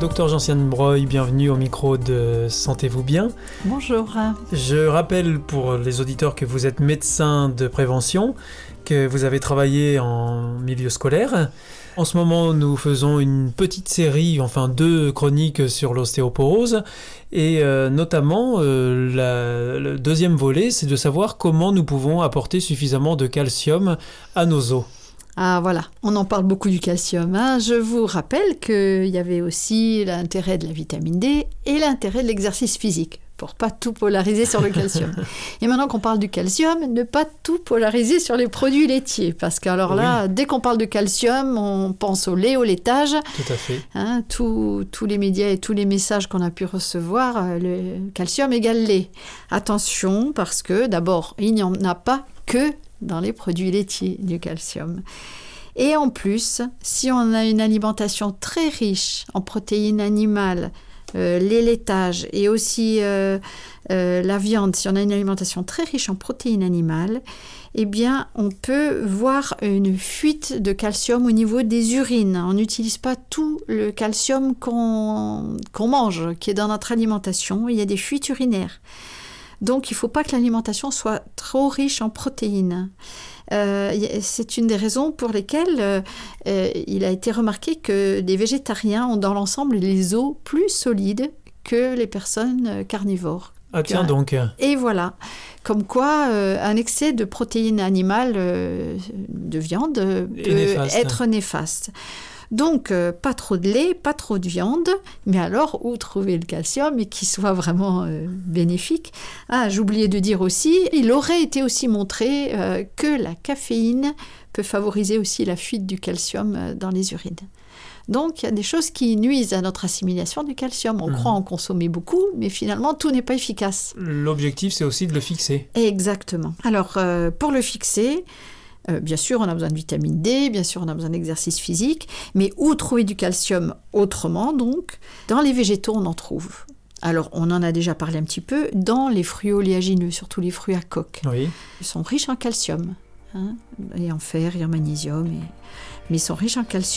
Docteur Gentiane Breuil, bienvenue au micro de Sentez-vous bien. Bonjour. Je rappelle pour les auditeurs que vous êtes médecin de prévention, que vous avez travaillé en milieu scolaire. En ce moment, nous faisons une petite série, enfin 2 chroniques sur l'ostéoporose. Et notamment, le deuxième volet, c'est de savoir comment nous pouvons apporter suffisamment de calcium à nos os. Ah voilà, on en parle beaucoup du calcium. Je vous rappelle qu'il y avait aussi l'intérêt de la vitamine D et l'intérêt de l'exercice physique, pour pas tout polariser sur le calcium. Et maintenant qu'on parle du calcium, ne pas tout polariser sur les produits laitiers, parce que alors là, dès qu'on parle de calcium, on pense au lait, au laitage. Tout à fait. Tous les médias et tous les messages qu'on a pu recevoir, le calcium égale lait. Attention, parce que d'abord, il n'y en a pas que dans les produits laitiers du calcium. Et en plus, si on a une alimentation très riche en protéines animales, les laitages et aussi la viande, si on a une alimentation très riche en protéines animales, eh bien, on peut voir une fuite de calcium au niveau des urines. On n'utilise pas tout le calcium qu'on mange, qui est dans notre alimentation. Il y a des fuites urinaires. Donc, il ne faut pas que l'alimentation soit trop riche en protéines. C'est une des raisons pour lesquelles il a été remarqué que les végétariens ont dans l'ensemble les os plus solides que les personnes carnivores. Ah tiens donc. Et voilà, comme quoi un excès de protéines animales, de viande, peut être néfaste. Donc, pas trop de lait, pas trop de viande, mais alors, où trouver le calcium et qui soit vraiment bénéfique ? J'oubliais de dire aussi, il aurait été aussi montré que la caféine peut favoriser aussi la fuite du calcium dans les urines. Donc, il y a des choses qui nuisent à notre assimilation du calcium. On croit en consommer beaucoup, mais finalement, tout n'est pas efficace. L'objectif, c'est aussi de le fixer. Exactement. Alors, pour le fixer... bien sûr, on a besoin de vitamine D, bien sûr, on a besoin d'exercice physique, mais où trouver du calcium autrement, donc ? Dans les végétaux, on en trouve. Alors, on en a déjà parlé un petit peu, dans les fruits oléagineux, surtout les fruits à coque. Oui. Ils sont riches en calcium, et en fer, et en magnésium, mais ils sont riches en calcium.